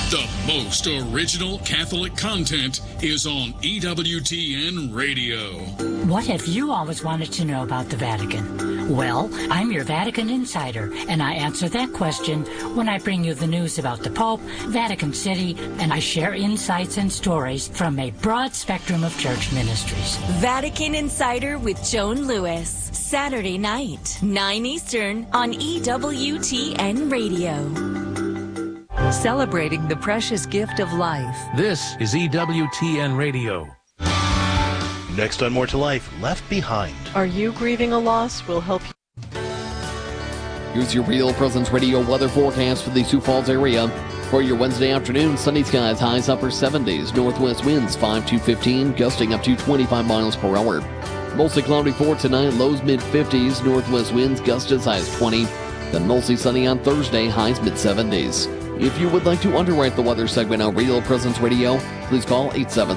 The most original Catholic content is on EWTN Radio. What have you always wanted to know about the Vatican? Well, I'm your Vatican insider, and I answer that question when I bring you the news about the Pope, Vatican City, and I share insights and stories from a broad spectrum of church ministries. Vatican Insider with Joan Lewis, Saturday night, 9 Eastern on EWTN Radio. Celebrating the precious gift of life. This is EWTN Radio. Next on More to Life, Left Behind. Are you grieving a loss? We'll help you. Here's your Real Presence Radio weather forecast for the Sioux Falls area. For your Wednesday afternoon, sunny skies, highs upper 70s, northwest winds 5 to 15, gusting up to 25 miles per hour. Mostly cloudy for tonight, lows mid-50s, northwest winds gust as high as 20. Then mostly sunny on Thursday, highs mid-70s. If you would like to underwrite the weather segment on Real Presence Radio, please call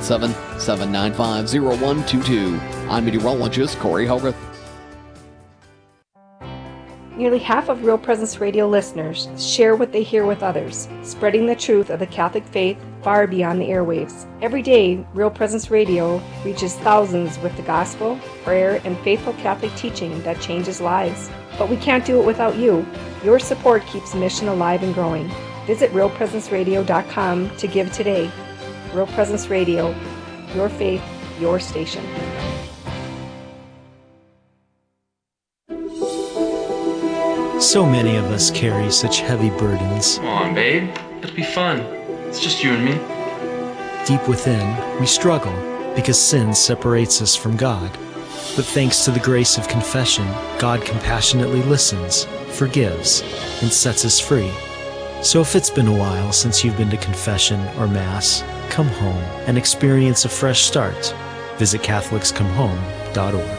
877-795-0122. I'm meteorologist Corey Hogarth. Nearly half of Real Presence Radio listeners share what they hear with others, spreading the truth of the Catholic faith far beyond the airwaves. Every day, Real Presence Radio reaches thousands with the gospel, prayer, and faithful Catholic teaching that changes lives. But we can't do it without you. Your support keeps mission alive and growing. Visit realpresenceradio.com to give today. Real Presence Radio, your faith, your station. So many of us carry such heavy burdens. Come on, babe. It'll be fun. It's just you and me. Deep within, we struggle because sin separates us from God. But thanks to the grace of confession, God compassionately listens, forgives, and sets us free. So if it's been a while since you've been to confession or Mass, come home and experience a fresh start. Visit CatholicsComeHome.org.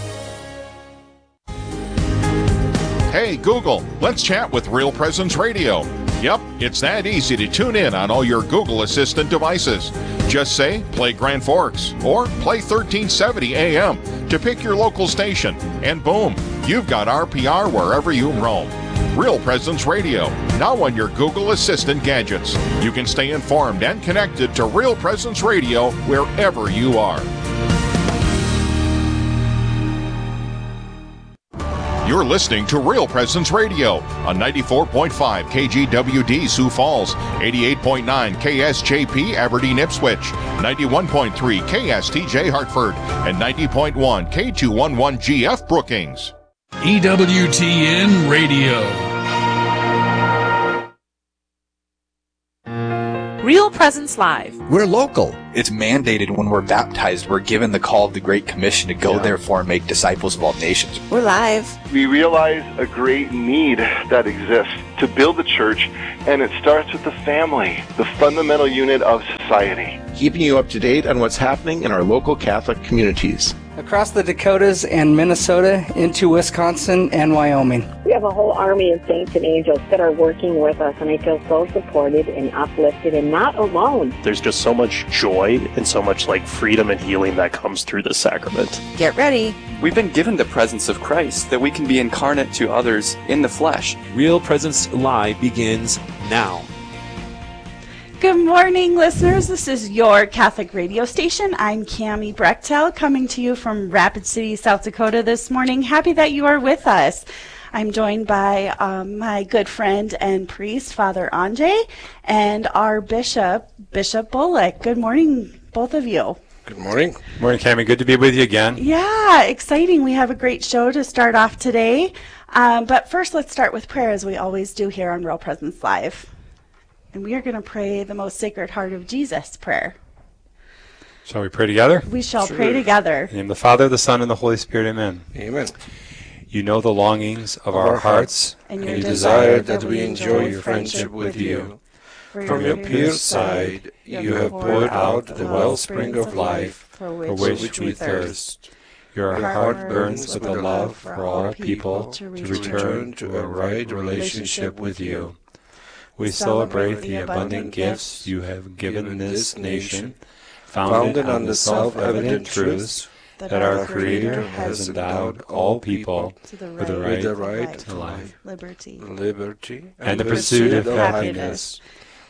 Hey Google, let's chat with Real Presence Radio. Yep, it's that easy to tune in on all your Google Assistant devices. Just say, play Grand Forks, or play 1370 AM to pick your local station, and boom, you've got RPR wherever you roam. Real Presence Radio, now on your Google Assistant gadgets. You can stay informed and connected to Real Presence Radio wherever you are. You're listening to Real Presence Radio on 94.5 KGWD Sioux Falls, 88.9 KSJP Aberdeen Ipswich, 91.3 KSTJ Hartford, and 90.1 K211GF Brookings. EWTN Radio. Real Presence Live. We're local. It's mandated when we're baptized. We're given the call of the Great Commission to go, therefore, and make disciples of all nations. We're live. We realize a great need that exists to build the church, and it starts with the family, the fundamental unit of society. Keeping you up to date on what's happening in our local Catholic communities. Across the Dakotas and Minnesota into Wisconsin and Wyoming. We have a whole army of saints and angels that are working with us, and I feel so supported and uplifted and not alone. There's just so much joy and so much freedom and healing that comes through this sacrament. Get ready. We've been given the presence of Christ that we can be incarnate to others in the flesh. Real Presence Live begins now. Good morning, listeners. This is your Catholic radio station. I'm Cammie Brechtel, coming to you from Rapid City, South Dakota this morning. Happy that you are with us. I'm joined by my good friend and priest, Father Anjay, and our bishop, Bishop Bullock. Good morning, both of you. Good morning. Morning, Cammie. Good to be with you again. Yeah, exciting. We have a great show to start off today. But first, let's start with prayer, as we always do here on Real Presence Live. And we are going to pray the most Sacred Heart of Jesus prayer. Shall we pray together? We shall pray together. In the name of the Father, the Son, and the Holy Spirit. Amen. Amen. You know the longings of our hearts, and you desire that we enjoy your friendship with you. From your pierced side, you have poured out the wellspring of life for which we thirst. Your heart burns with the love for all people to return to a right relationship with you. We celebrate the abundant gifts you have given this nation, founded on the self-evident truths that our Creator has endowed all people with the right to life, liberty, and the pursuit of happiness.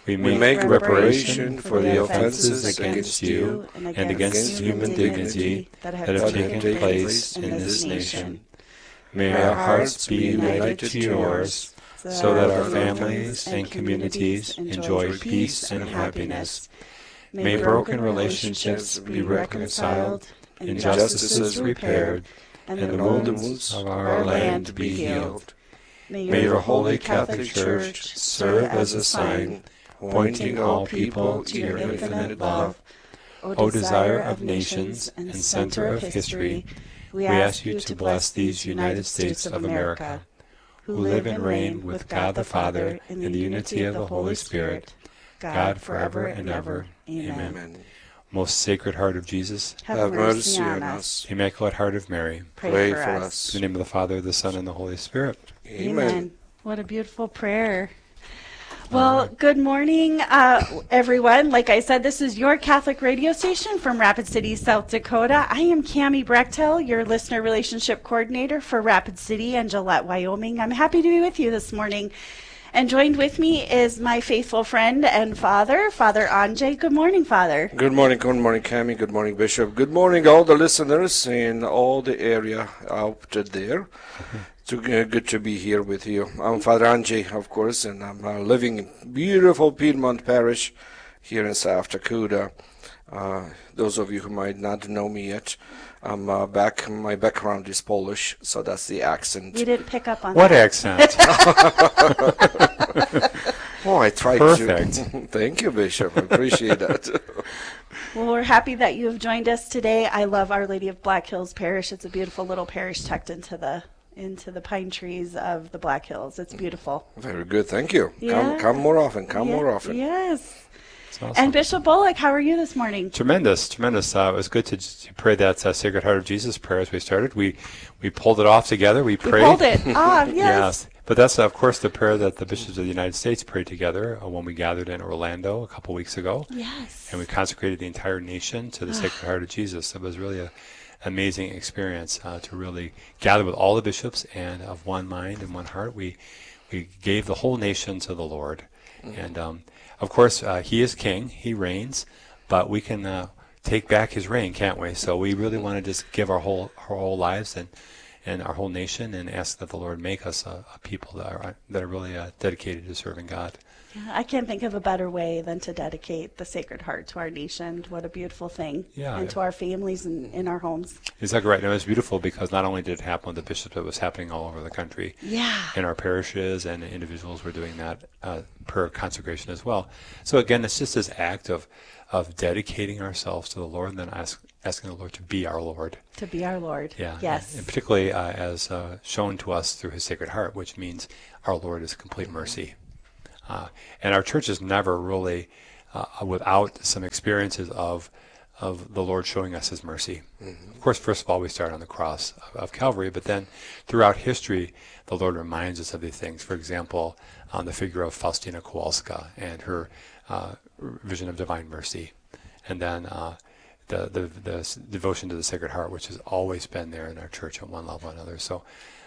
We make reparation for the offenses against you and against human dignity that have taken place in this nation. May our hearts be united to yours, so that our families and communities enjoy peace and happiness. May broken relationships be reconciled, injustices repaired, and the wounds of our land be healed. May your Holy Catholic Church serve as a sign, pointing all people to your infinite love. O desire of nations and center of history, we ask you to bless these United States of America, who live and reign with God the Father in the unity of the Holy Spirit, God forever and ever. Amen. Most Sacred Heart of Jesus, have mercy on us. Immaculate Heart of Mary, pray for us. In the name of the Father, the Son, and the Holy Spirit. Amen. What a beautiful prayer. Well, good morning, everyone. Like I said, this is your Catholic radio station from Rapid City, South Dakota. I am Cammie Brechtel, your listener relationship coordinator for Rapid City and Gillette, Wyoming. I'm happy to be with you this morning. And joined with me is my faithful friend and father, Father Anjay. Good morning, Father. Good morning, Cammie. Good morning, Bishop. Good morning, all the listeners in all the area out there. It's good to be here with you. I'm Father Anjay, of course, and I'm living in beautiful Piedmont Parish here in South Dakota. Those of you who might not know me yet, my background is Polish, so that's the accent. We didn't pick up on what that. accent? Oh, I tried Perfect. to. Thank you, Bishop. I appreciate that. Well, we're happy that you have joined us today. I love Our Lady of Black Hills Parish. It's a beautiful little parish tucked into the pine trees of the Black Hills. It's beautiful. Very good. Thank you. Yeah. Come more often. More often. Yes. Awesome. And Bishop Bullock, how are you this morning? Tremendous. It was good to pray that Sacred Heart of Jesus prayer as we started. We pulled it off together. We prayed. We pulled it. Yes. But that's, of course, the prayer that the bishops of the United States prayed together when we gathered in Orlando a couple weeks ago. Yes. And we consecrated the entire nation to the Sacred Heart of Jesus. It was really an amazing experience to really gather with all the bishops and of one mind and one heart. We gave the whole nation to the Lord. Mm-hmm. And of course, he is king, he reigns, but we can take back his reign, can't we? So we really want to just give our whole lives and our whole nation and ask that the Lord make us a people that are really dedicated to serving God. Yeah, I can't think of a better way than to dedicate the Sacred Heart to our nation. What a beautiful thing. Yeah. And to our families and in our homes. Exactly right. And it was beautiful because not only did it happen with the bishops, it was happening all over the country. Yeah. In our parishes, and individuals were doing that per consecration as well. So again, it's just this act of dedicating ourselves to the Lord and then asking the Lord to be our Lord. To be our Lord. Yeah. Yes. And particularly as shown to us through his Sacred Heart, which means our Lord is complete mercy. And our church is never really without some experiences of the Lord showing us his mercy. Mm-hmm. Of course, first of all, we start on the cross of Calvary, but then throughout history, the Lord reminds us of these things. For example, on the figure of Faustina Kowalska and her vision of divine mercy. And then the devotion to the Sacred Heart, which has always been there in our church at one level or another. So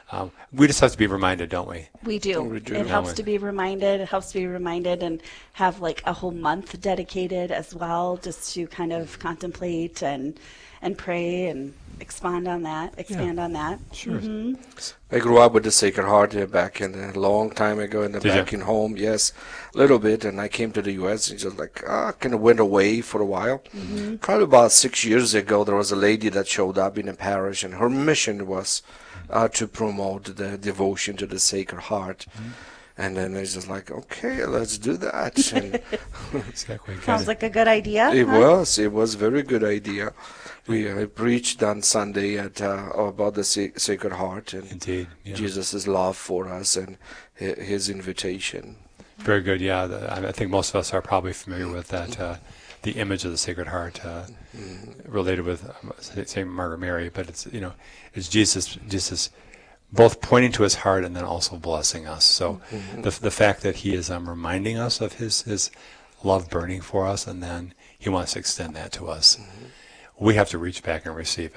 we just have to be reminded, don't we? We do. It helps to be reminded. It helps to be reminded and have like a whole month dedicated as well, just to kind of contemplate and pray and expand on that. Sure. Mm-hmm. I grew up with the Sacred Heart back in a long time ago in home. Yes, a little bit. And I came to the U.S. and just kind of went away for a while. Mm-hmm. Probably about 6 years ago, there was a lady that showed up in a parish, and her mission was to promote the devotion to the Sacred Heart. Mm-hmm. And then it's just okay, let's do that. And exactly. Sounds like a good idea. It was a very good idea. We preached on Sunday about the Sacred Heart and Indeed, yeah. Jesus' love for us and his invitation. Very good, yeah. I think most of us are probably familiar with that, the image of the Sacred Heart related with St. Margaret Mary, but it's Jesus both pointing to his heart and then also blessing us. So the fact that he is reminding us of his love burning for us, and then he wants to extend that to us. We have to reach back and receive it.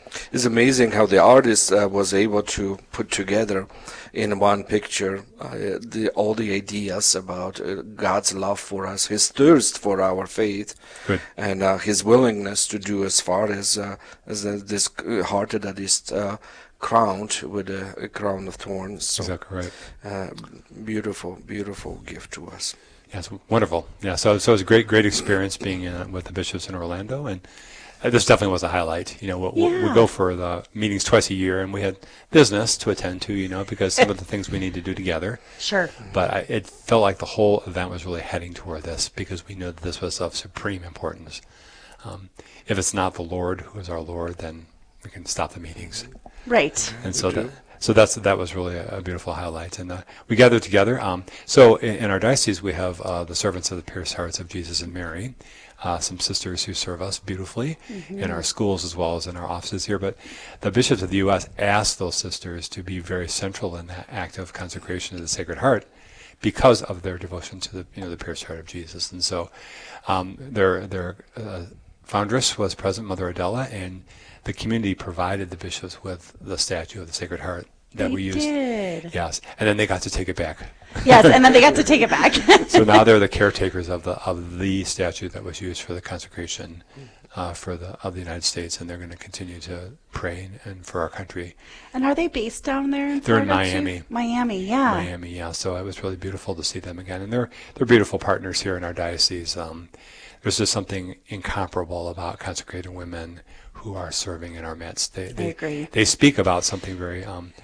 It's amazing how the artist was able to put together in one picture all the ideas about God's love for us, His thirst for our faith, and His willingness to do as far as this heart that is crowned with a crown of thorns. So, exactly right. Beautiful, beautiful gift to us. Yes, wonderful. Yeah, so it was a great experience being with the bishops in Orlando, and this definitely was a highlight. We go for the meetings twice a year, and we had business to attend to, because some of the things we need to do together. Sure. But it felt like the whole event was really heading toward this, because we knew that this was of supreme importance. If it's not the Lord who is our Lord, then we can stop the meetings. Right. And so that was really a beautiful highlight. And we gathered together. So in our diocese, we have the servants of the Pierced Hearts of Jesus and Mary, some sisters who serve us beautifully in our schools as well as in our offices here. But the bishops of the U.S. asked those sisters to be very central in that act of consecration to the Sacred Heart because of their devotion to the Pierced Heart of Jesus. And so their foundress was present, Mother Adela, and the community provided the bishops with the statue of the Sacred Heart that we used. Did. Yes, and then they got to take it back. Yes, and then they got to take it back. So now they're the caretakers of the statue that was used for the consecration of the United States, and they're going to continue to pray and for our country. And are they based down there in They're Florida in Miami. Too? Miami, yeah. Miami, yeah. So it was really beautiful to see them again, and they're beautiful partners here in our diocese. There's just something incomparable about consecrated women who are serving in our midst. They agree. They speak about something very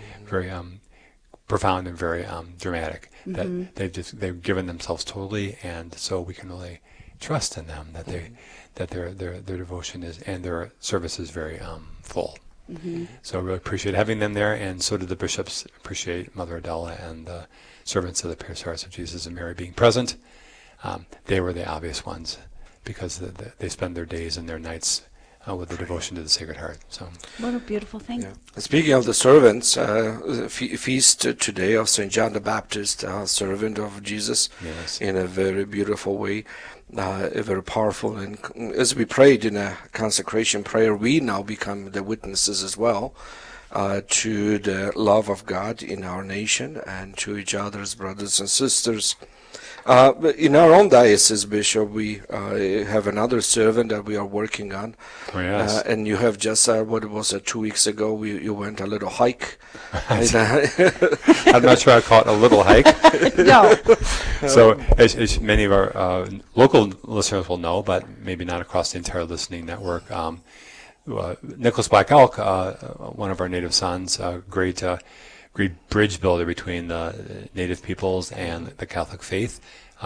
profound and very dramatic. That they've given themselves totally, and so we can really trust in them that their devotion is and their service is very full. So I really appreciate having them there, and so did the bishops appreciate Mother Adela and the servants of the Pierced Hearts of Jesus and Mary being present. They were the obvious ones because they spend their days and their nights with the devotion to the Sacred Heart. So what a beautiful thing. Yeah. Speaking of the servants, feast today of St. John the Baptist, servant of Jesus, in a very beautiful way, very powerful. And as we prayed in a consecration prayer, we now become the witnesses as well to the love of God in our nation and to each other's brothers and sisters. But in our own diocese, Bishop, we have another servant that we are working on. Oh, yes. And you have just, 2 weeks ago, you went a little hike. I'm not sure I'd call it a little hike. No. So as many of our local listeners will know, but maybe not across the entire listening network, Nicholas Black Elk, one of our native sons, great bridge builder between the native peoples and the Catholic faith,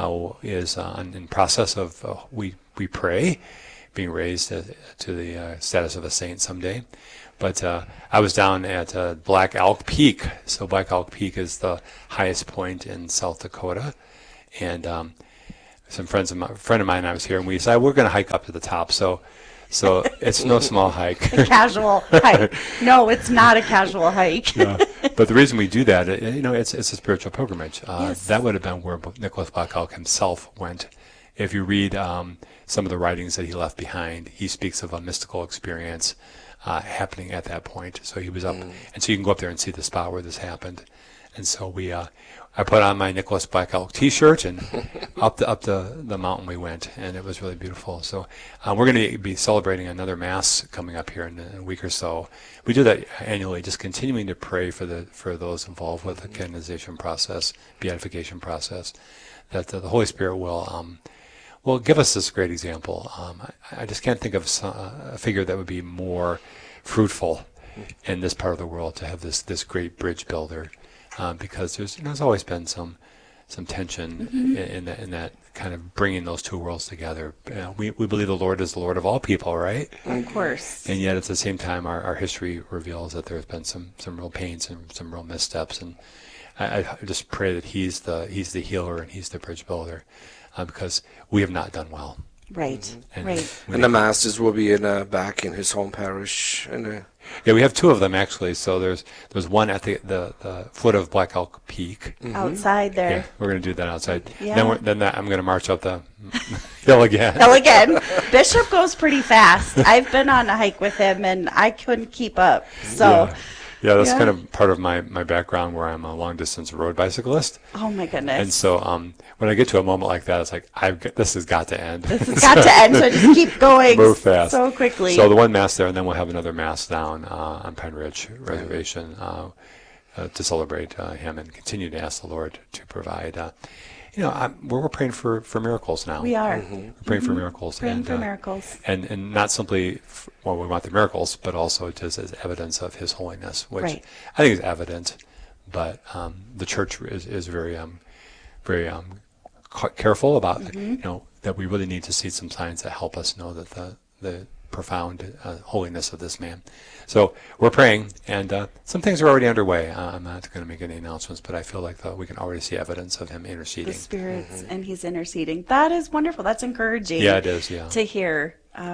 is in process of, we pray, being raised to the status of a saint someday. But I was down at Black Elk Peak. So Black Elk Peak is the highest point in South Dakota. And some friend of mine and I was here, and we decided we're going to hike up to the top. So it's no small hike. A casual hike. No, it's not a casual hike. No. But the reason we do that, it's a spiritual pilgrimage. That would have been where Nicholas Black Elk himself went. If you read some of the writings that he left behind, he speaks of a mystical experience happening at that point. So he was up, and so you can go up there and see the spot where this happened. And so I put on my Nicholas Black Elk T-shirt, and up the mountain we went, and it was really beautiful. So we're going to be celebrating another Mass coming up here in a week or so. We do that annually, just continuing to pray for those involved with the canonization process, beatification process, that the Holy Spirit will give us this great example. I just can't think of a figure that would be more fruitful in this part of the world to have this great bridge builder. Because there's always been some tension in that kind of bringing those two worlds together. We believe the Lord is the Lord of all people, right? Of course. And yet at the same time, our history reveals that there's been some real pains and some real missteps. And I just pray that He's the healer and He's the bridge builder, because we have not done well. Right. Right. And the Masters will be back in his home parish. Yeah, we have two of them actually. So there's one at the foot of Black Elk Peak. Outside there. Yeah, we're going to do that outside. Yeah. Then I'm going to march up the Hill again. Hill again. Bishop goes pretty fast. I've been on a hike with him, and I couldn't keep up. So. Yeah, that's kind of part of my background where I'm a long-distance road bicyclist. Oh, my goodness. And so when I get to a moment like that, it's like, this has got to end. This has got to end, so I just keep going Move fast. So quickly. So the one Mass there, and then we'll have another Mass down on Pine Ridge Reservation to celebrate him and continue to ask the Lord to provide. We're praying for miracles now. We are. We're praying for miracles. Praying for miracles. And not simply, we want the miracles, but also just as evidence of His holiness, which I think is evident. But the Church is very, very careful about, that we really need to see some signs that help us know that the profound holiness of this man. So we're praying, and some things are already underway. I'm not going to make any announcements, but I feel like we can already see evidence of him interceding. The Spirit's, and he's interceding. That is wonderful. That's encouraging. Yeah, it is, yeah. To hear.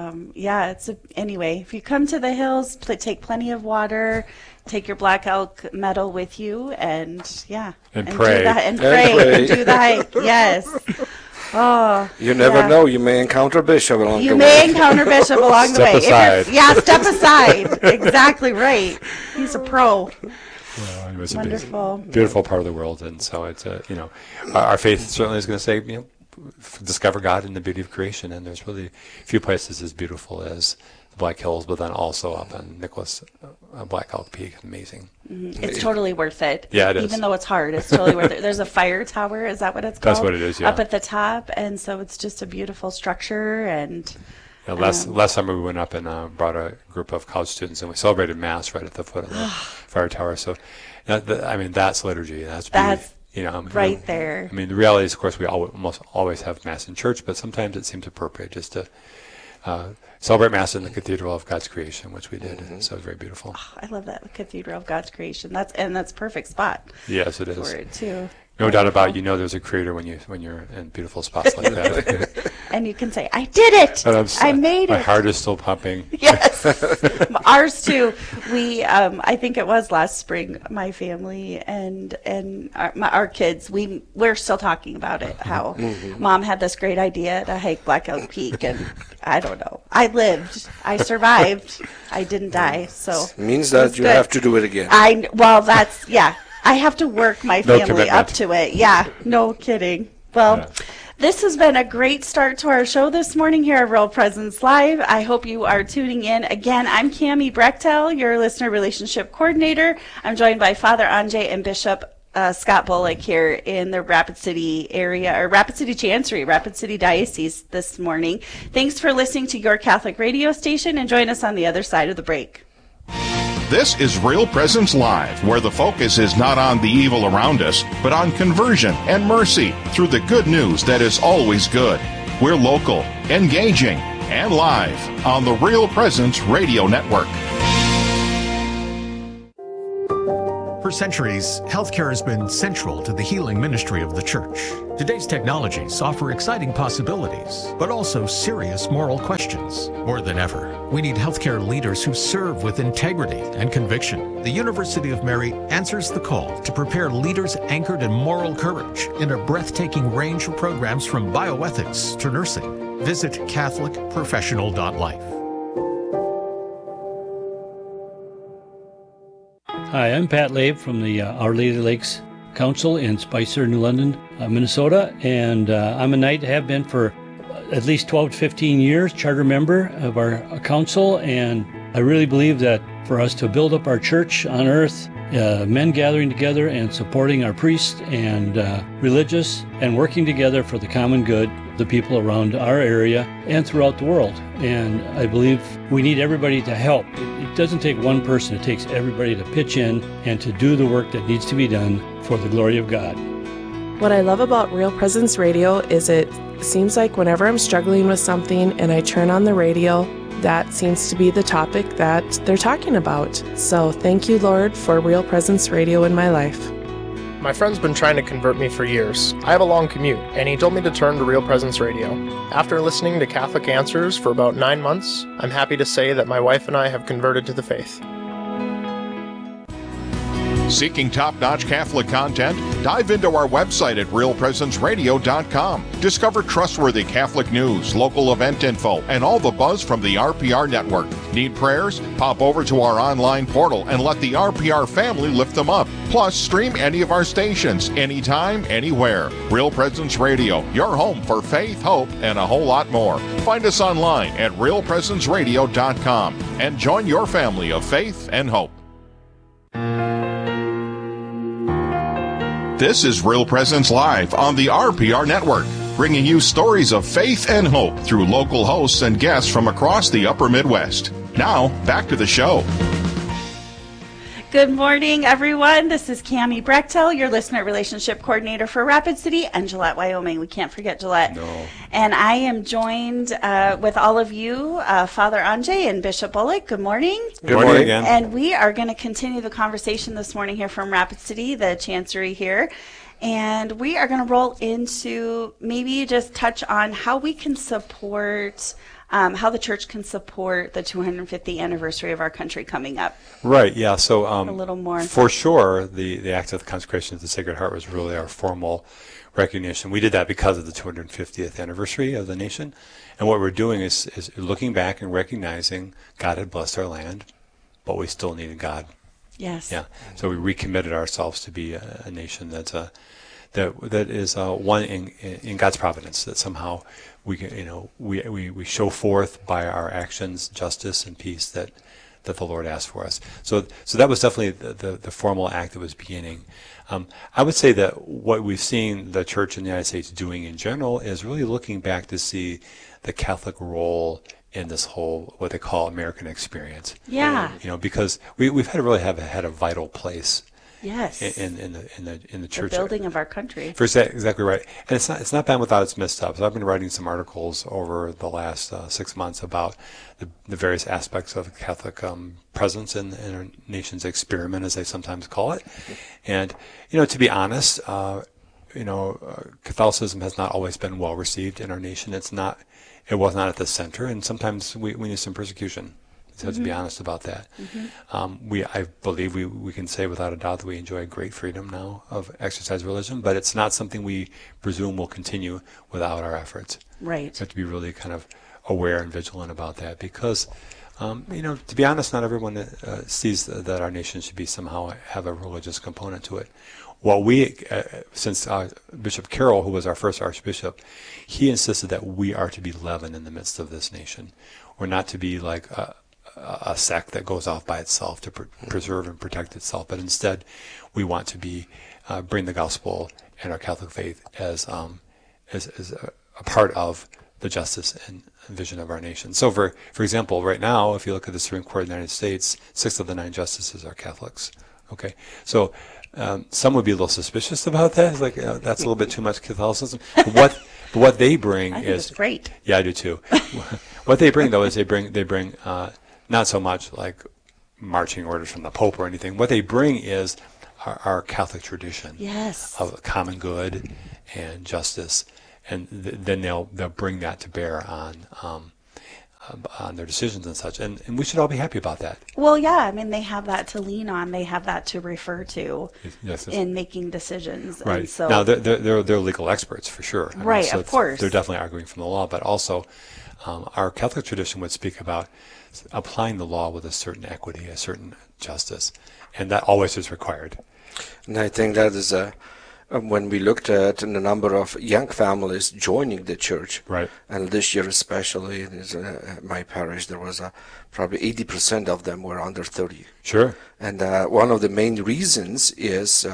Anyway, if you come to the hills, take plenty of water, take your Black Elk medal with you, and pray. And do the hike. Yes. Oh, you never know. You may encounter Bishop along the way. You may encounter Bishop along the way. Step aside. Step aside. Exactly right. He's a pro. Well, it was wonderful. A beautiful part of the world, and so it's our faith certainly is going to say discover God in the beauty of creation, and there's really few places as beautiful as the Black Hills, but then also up on Nicholas Black Elk Peak. Amazing. Mm-hmm. It's totally worth it. Yeah, it is. Even though it's hard, it's totally worth it. There's a fire tower. Is that what it's called? That's what it is. Yeah. Up at the top, and so it's just a beautiful structure. And last summer we went up and brought a group of college students, and we celebrated Mass right at the foot of the fire tower. So, that's liturgy. That's right there. I mean, the reality is, of course, we almost always have Mass in church, but sometimes it seems appropriate just to celebrate Mass in the Cathedral of God's Creation, which we did. Mm-hmm. So it was very beautiful. Oh, I love that, the Cathedral of God's Creation. That's perfect spot. Yes, it is. For it too. No doubt about it. There's a creator when you're in beautiful spots like that. And you can say, I did it. I made it. My heart is still pumping. Yes. Ours too. We, I think it was last spring, my family and our kids, we're still talking about it, how Mom had this great idea to hike Black Elk Peak, and I don't know. I lived. I survived. I didn't die. So means that you have to do it again. I have to work my family up to it. Yeah, no kidding. Well, this has been a great start to our show this morning here at Real Presence Live. I hope you are tuning in. Again, I'm Cami Brechtel, your listener relationship coordinator. I'm joined by Father Anjay and Bishop Scott Bullock here in the Rapid City area, or Rapid City Chancery, Rapid City Diocese this morning. Thanks for listening to your Catholic radio station, and join us on the other side of the break. This is Real Presence Live, where the focus is not on the evil around us, but on conversion and mercy through the good news that is always good. We're local, engaging, and live on the Real Presence Radio Network. For centuries, healthcare has been central to the healing ministry of the Church. Today's technologies offer exciting possibilities, but also serious moral questions. More than ever, we need healthcare leaders who serve with integrity and conviction. The University of Mary answers the call to prepare leaders anchored in moral courage in a breathtaking range of programs from bioethics to nursing. Visit CatholicProfessional.life. Hi, I'm Pat Labe from the Our Lady Lakes Council in Spicer, New London, Minnesota, and I'm a knight, have been for at least 12 to 15 years, charter member of our council, and I really believe that for us to build up our church on earth, men gathering together and supporting our priests and religious and working together for the common good, the people around our area and throughout the world. And I believe we need everybody to help. It doesn't take one person, it takes everybody to pitch in and to do the work that needs to be done for the glory of God. What I love about Real Presence Radio is it seems like whenever I'm struggling with something and I turn on the radio, that seems to be the topic that they're talking about. So thank you, Lord, for Real Presence Radio in my life. My friend's been trying to convert me for years. I have a long commute, and he told me to turn to Real Presence Radio. After listening to Catholic Answers for about 9 months, I'm happy to say that my wife and I have converted to the faith. Seeking top-notch Catholic content? Dive into our website at realpresenceradio.com. Discover trustworthy Catholic news, local event info, and all the buzz from the RPR network. Need prayers? Pop over to our online portal and let the RPR family lift them up. Plus, stream any of our stations, anytime, anywhere. Real Presence Radio, your home for faith, hope, and a whole lot more. Find us online at realpresenceradio.com and join your family of faith and hope. This is Real Presence Live on the RPR Network, bringing you stories of faith and hope through local hosts and guests from across the upper Midwest. Now, back to the show. Good morning, everyone. This is Cami Brechtel, your listener relationship coordinator for Rapid City and Gillette, Wyoming. We can't forget Gillette. No. And I am joined with all of you, Father Anjay and Bishop Bullock. Good morning. Good morning again. And we are going to continue the conversation this morning here from Rapid City, the Chancery here. And we are going to roll into maybe just touch on how we can support how the church can support the 250th anniversary of our country coming up. Right, yeah. So a little more. For sure, the act of the consecration of the Sacred Heart was really our formal recognition. We did that because of the 250th anniversary of the nation. And what we're doing is looking back and recognizing God had blessed our land, but we still needed God. Yes. Yeah. So we recommitted ourselves to be a nation that is one in God's providence, that somehow we show forth by our actions justice and peace that the Lord asked for us. So that was definitely the formal act that was beginning. I would say that what we've seen the church in the United States doing in general is really looking back to see the Catholic role in this whole, what they call American experience. Yeah. Because we've had a vital place. Yes. In the church. The building of our country. Exactly right. And it's not been without its missteps. I've been writing some articles over the last 6 months about the various aspects of Catholic presence in our nation's experiment, as they sometimes call it. And, to be honest, Catholicism has not always been well received in our nation. It was not at the center, and sometimes we need some persecution. So to be honest about that. I believe we can say without a doubt that we enjoy great freedom now of exercise of religion, but it's not something we presume will continue without our efforts. Right. We have to be really kind of aware and vigilant about that because, to be honest, not everyone sees that our nation should be somehow have a religious component to it. Well, since Bishop Carroll, who was our first archbishop, he insisted that we are to be leaven in the midst of this nation. We're not to be like a sect that goes off by itself to preserve and protect itself, but instead we want to bring the gospel and our Catholic faith as a part of the justice and vision of our nation. So for example, right now, if you look at the Supreme Court of the United States, 6 of the 9 justices are Catholics. Okay, so some would be a little suspicious about that. It's like that's a little bit too much Catholicism. But what they bring is great. Yeah, I do too. What they bring though is they bring not so much like marching orders from the Pope or anything. What they bring is our Catholic tradition of common good and justice, and then they'll bring that to bear on their decisions and such, and we should all be happy about that. Well, yeah, I mean, they have that to lean on, they have that to refer to in making decisions. Right. And so, now they're legal experts for sure. Right, of course. They're definitely arguing from the law, but also our Catholic tradition would speak about applying the law with a certain equity, a certain justice, and that always is required. And I think that is when we looked at the number of young families joining the church, right, and this year especially in my parish, there was probably 80% of them were under 30. Sure. And one of the main reasons is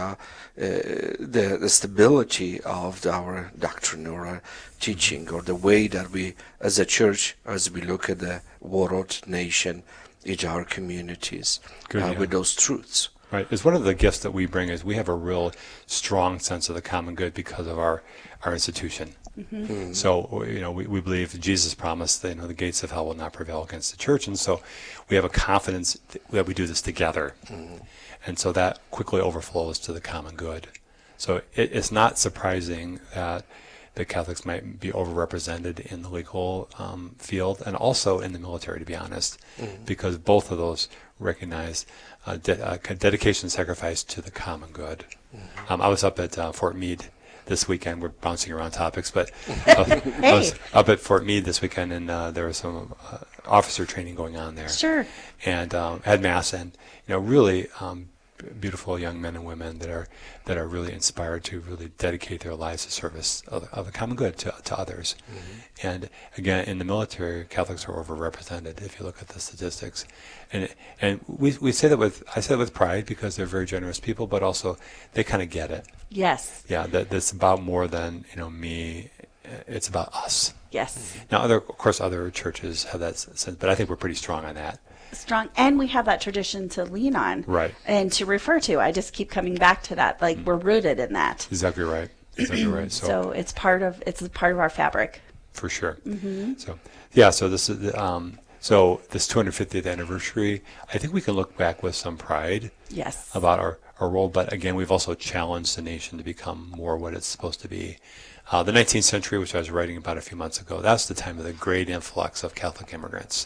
the stability of our doctrine or our teaching, or the way that we, as a church, as we look at the world, nation, each our communities, with those truths. Right. It's one of the gifts that we bring is we have a real strong sense of the common good because of our institution. Mm-hmm. So, we believe Jesus promised that, the gates of hell will not prevail against the church. And so we have a confidence that we do this together. Mm-hmm. And so that quickly overflows to the common good. So it's not surprising that that Catholics might be overrepresented in the legal field and also in the military, to be honest, because both of those recognize dedication and sacrifice to the common good. I was up at Fort Meade this weekend. We're bouncing around topics, but I was up at Fort Meade this weekend, and there was some officer training going on there. Sure. And had Mass, and really beautiful young men and women that are really inspired to really dedicate their lives to service of the common good to others. And again, in the military, Catholics are overrepresented if you look at the statistics. And we say that I say that with pride because they're very generous people, but also they kind of get it. Yes. Yeah, that's about more than me. It's about us. Yes. Now, of course, other churches have that sense, but I think we're pretty strong on that. Strong, and we have that tradition to lean on, right, and to refer to. I just keep coming back to that. Like we're rooted in that. Exactly right. Exactly right. So it's part of our fabric. For sure. So yeah. So this is so this 250th anniversary. I think we can look back with some pride. Yes. About our role, but again, we've also challenged the nation to become more what it's supposed to be. The 19th century, which I was writing about a few months ago, that's the time of the great influx of Catholic immigrants.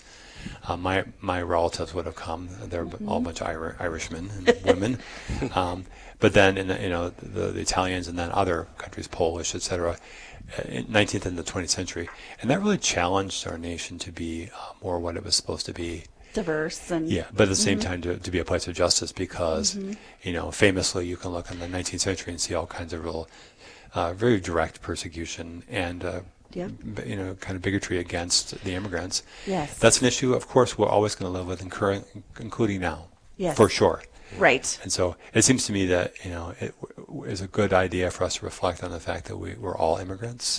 My relatives would have come. They're all a bunch of Irishmen and women. But then in the Italians and then other countries, Polish, etc., 19th and the 20th century. And that really challenged our nation to be more what it was supposed to be. Diverse and but at the same time to be a place of justice because famously you can look in the 19th century and see all kinds of real very direct persecution and kind of bigotry against the immigrants. Yes, that's an issue. Of course, we're always going to live with, including now. Yes, for sure. Right. And so it seems to me that it is a good idea for us to reflect on the fact that we're all immigrants.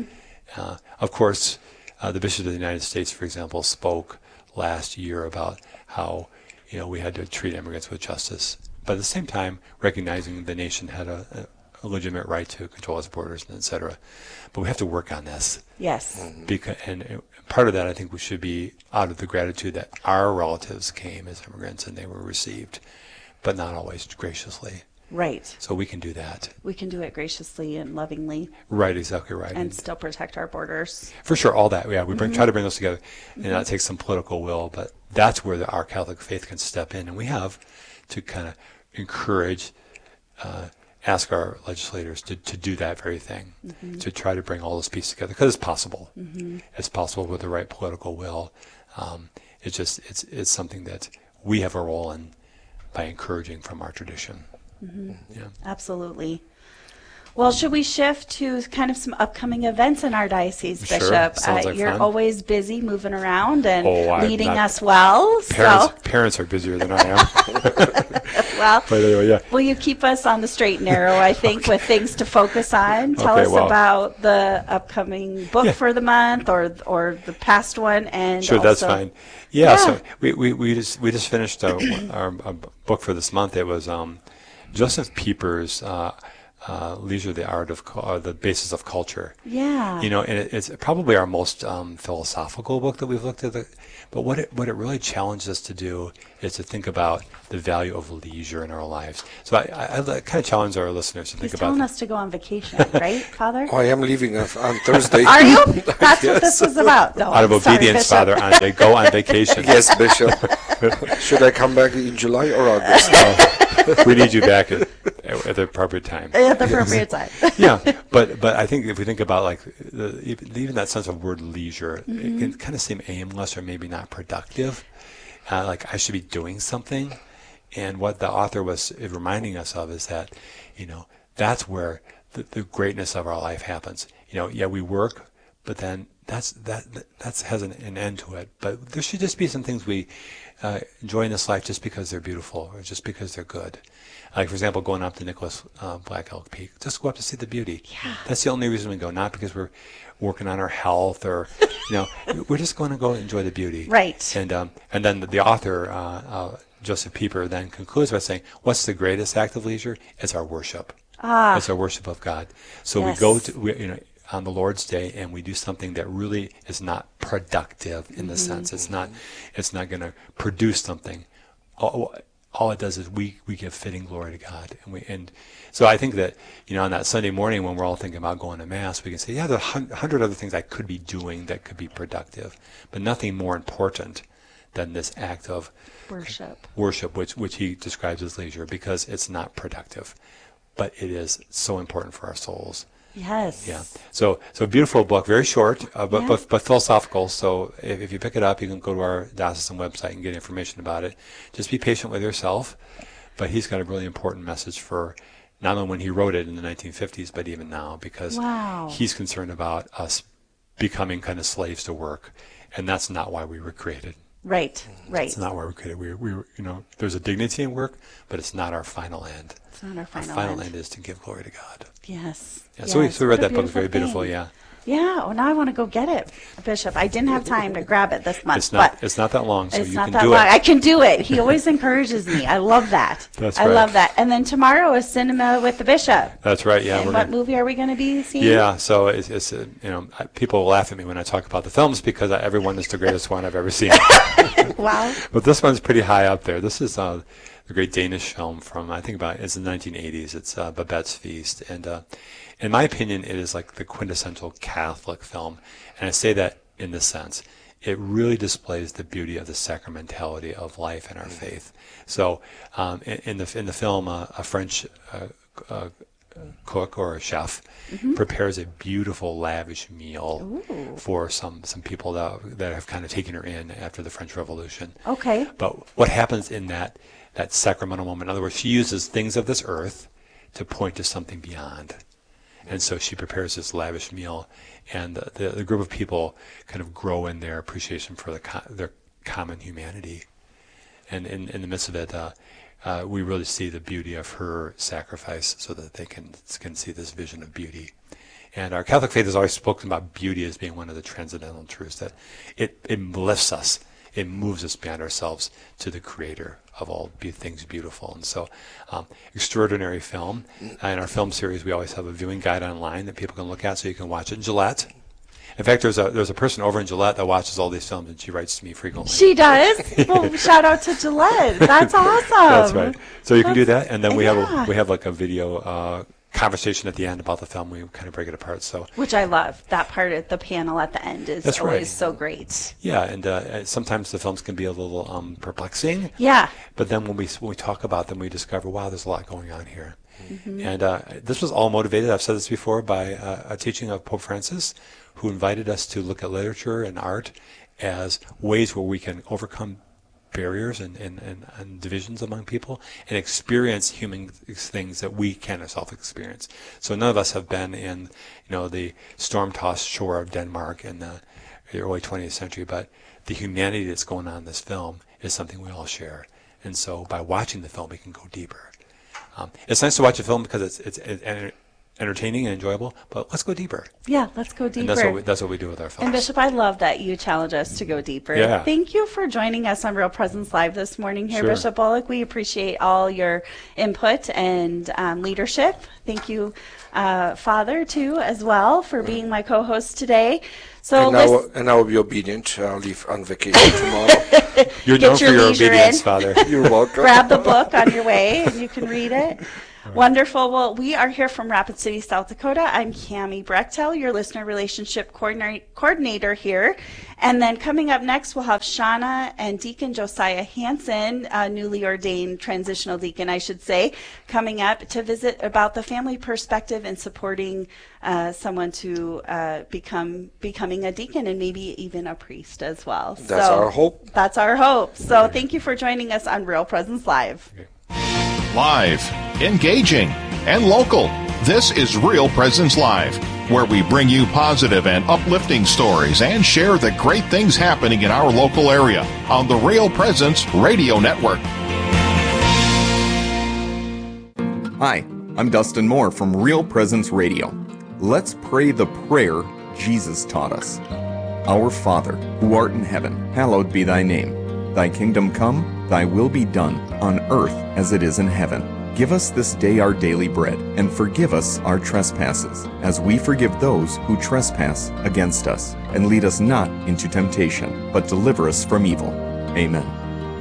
Of course, the Bishop of the United States, for example, spoke last year about how we had to treat immigrants with justice, but at the same time recognizing the nation had a legitimate right to control its borders, and et cetera. But we have to work on this. Yes. And part of that, I think, we should be out of the gratitude that our relatives came as immigrants and they were received, but not always graciously. Right. So we can do that. We can do it graciously and lovingly. Right, exactly right. And still protect our borders. For sure, all that. Yeah, we try to bring those together, and that takes some political will, but that's where our Catholic faith can step in, and we have to kind of encourage, ask our legislators to do that very thing, to try to bring all those pieces together, because it's possible. It's possible with the right political will. It's something that we have a role in by encouraging from our tradition. Yeah. Absolutely. Well, should we shift to kind of some upcoming events in our diocese, Bishop? Sounds like you're fun. Always busy moving around and leading not, us well. Parents are busier than I am. Well, but anyway, yeah. Will you keep us on the straight and narrow, I think, with things to focus on? Tell us about the upcoming book for the month or the past one. And sure, also, that's fine. Yeah, so we just finished our book for this month. It was Joseph Pieper's Leisure, the Art of the Basis of Culture. Yeah. And it's probably our most philosophical book that we've looked at. But what it really challenged us to do is to think about the value of leisure in our lives. So I kind of challenge our listeners to think about. He's telling us to go on vacation, right, Father? I am leaving on Thursday. Are you? That's what this was about. No, Out of obedience, Father, go on vacation. Yes, Bishop. Should I come back in July or August? We need you back at the appropriate time. At the appropriate time. Yeah, but I think if we think about like even that sense of word leisure, it can kind of seem aimless or maybe not productive. Like I should be doing something, and what the author was reminding us of is that, that's where the greatness of our life happens. We work, but then that has an end to it. But there should just be some things we enjoy in this life just because they're beautiful or just because they're good. Like, for example, going up to Nicholas Black Elk Peak. Just go up to see the beauty. Yeah. That's the only reason we go, not because we're working on our health or, we're just going to go enjoy the beauty. Right. And then the author, Joseph Pieper, then concludes by saying, what's the greatest act of leisure? It's our worship. It's our worship of God. So we go to, on the Lord's Day, and we do something that really is not productive in the sense it's not going to produce something. all it does is we give fitting glory to God. And so I think that, on that Sunday morning when we're all thinking about going to Mass, we can say, yeah, there are 100 other things I could be doing that could be productive, but nothing more important than this act of worship, which he describes as leisure, because it's not productive, but it is so important for our souls. Yes. Yeah. So beautiful book, very short, but philosophical. So if you pick it up, you can go to our diocesan website and get information about it. Just be patient with yourself. But he's got a really important message for not only when he wrote it in the 1950s, but even now, because he's concerned about us becoming kind of slaves to work, and that's not why we were created. Right. It's not why we're created. We there's a dignity in work, but it's not our final end. It's not our final end. Our final end is to give glory to God. Yes. Yeah, so we read that book. It's very beautiful, yeah. Yeah, well, now I want to go get it, Bishop. I didn't have time to grab it this month. It's not that long, so you can do it. I can do it. He always encourages me. I love that. That's right. I love that. And then tomorrow is Cinema with the Bishop. That's right, yeah. And what movie are we going to be seeing? Yeah, so it's people will laugh at me when I talk about the films because everyone is the greatest one I've ever seen. Wow. But this one's pretty high up there. This is the great Danish film from, I think it's the 1980s. It's Babette's Feast. And in my opinion, it is like the quintessential Catholic film. And I say that in this sense. It really displays the beauty of the sacramentality of life and our faith. So in the film, a French cook or a chef prepares a beautiful, lavish meal for some people that have kind of taken her in after the French Revolution. Okay. But what happens in that sacramental moment, in other words, she uses things of this earth to point to something beyond. And so she prepares this lavish meal, and the group of people kind of grow in their appreciation for their common humanity. And in the midst of it, we really see the beauty of her sacrifice so that they can see this vision of beauty. And our Catholic faith has always spoken about beauty as being one of the transcendental truths, that it lifts us, it moves us beyond ourselves to the Creator of all things beautiful. And so, extraordinary film. In our film series, we always have a viewing guide online that people can look at, so you can watch it in Gillette. In fact, there's a person over in Gillette that watches all these films, and she writes to me frequently. She does? Well, shout out to Gillette. That's awesome. That's right. So you can do that, and then we have like a video conversation at the end about the film. We kind of break it apart. So which I love. That part of the panel at the end is always so great. Yeah, and sometimes the films can be a little perplexing. Yeah. But then when we talk about them, we discover, wow, there's a lot going on here. And this was all motivated, I've said this before, by a teaching of Pope Francis, who invited us to look at literature and art as ways where we can overcome barriers and divisions among people and experience human things that we can't ourselves experience. So none of us have been in, the storm-tossed shore of Denmark in the early 20th century, but the humanity that's going on in this film is something we all share. And so by watching the film, we can go deeper. It's nice to watch a film because it's entertaining and enjoyable, but let's go deeper. Yeah, let's go deeper. And that's what we do with our films. And Bishop, I love that you challenge us to go deeper. Yeah. Thank you for joining us on Real Presence Live this morning here, Sure. Bishop Bullock. We appreciate all your input and leadership. Thank you, Father, too, as well, for being my co-host today. So and I will be obedient. I'll leave on vacation tomorrow. You're known for your obedience, Father. You're welcome. Grab the book on your way, and you can read it. Wonderful. Well, we are here from Rapid City, South Dakota. I'm Cami Brechtel, your listener relationship coordinator here. And then coming up next, we'll have Shauna and Deacon Josiah Hansen, newly ordained transitional deacon, I should say, coming up to visit about the family perspective and supporting someone to becoming a deacon and maybe even a priest as well. That's our hope. That's our hope. So thank you for joining us on Real Presence Live. Live, engaging, and local. This is Real Presence Live, where we bring you positive and uplifting stories and share the great things happening in our local area on the Real Presence Radio Network. Hi, I'm Dustin Moore from Real Presence Radio. Let's pray the prayer Jesus taught us. Our Father, who art in heaven, hallowed be thy name. Thy kingdom come, thy will be done, on earth as it is in heaven. Give us this day our daily bread, and forgive us our trespasses, as we forgive those who trespass against us. And lead us not into temptation, but deliver us from evil. Amen.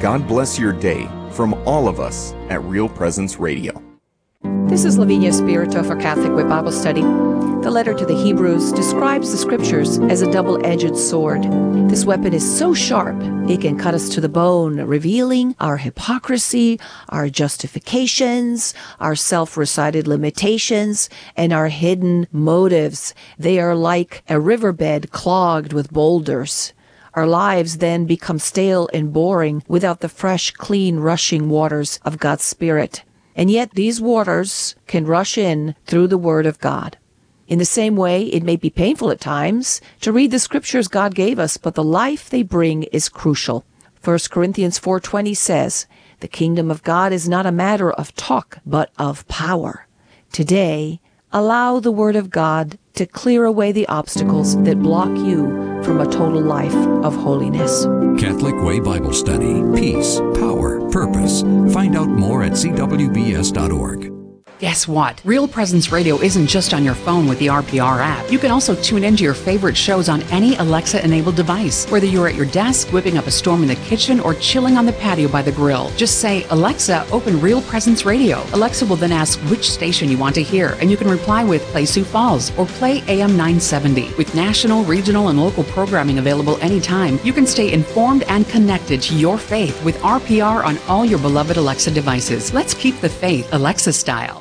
God bless your day from all of us at Real Presence Radio. This is Lavinia Spirito for Catholic Way Bible Study. The letter to the Hebrews describes the Scriptures as a double-edged sword. This weapon is so sharp, it can cut us to the bone, revealing our hypocrisy, our justifications, our self-recited limitations, and our hidden motives. They are like a riverbed clogged with boulders. Our lives then become stale and boring without the fresh, clean, rushing waters of God's Spirit. And yet these waters can rush in through the Word of God. In the same way, it may be painful at times to read the Scriptures God gave us, but the life they bring is crucial. 1 Corinthians 4:20 says, "The kingdom of God is not a matter of talk, but of power." Today, allow the Word of God to clear away the obstacles that block you from a total life of holiness. Catholic Way Bible Study. Peace, power, purpose. Find out more at cwbs.org. Guess what? Real Presence Radio isn't just on your phone with the RPR app. You can also tune into your favorite shows on any Alexa-enabled device, whether you're at your desk, whipping up a storm in the kitchen, or chilling on the patio by the grill. Just say, "Alexa, open Real Presence Radio." Alexa will then ask which station you want to hear, and you can reply with "Play Sioux Falls" or "Play AM 970. With national, regional, and local programming available anytime, you can stay informed and connected to your faith with RPR on all your beloved Alexa devices. Let's keep the faith Alexa style.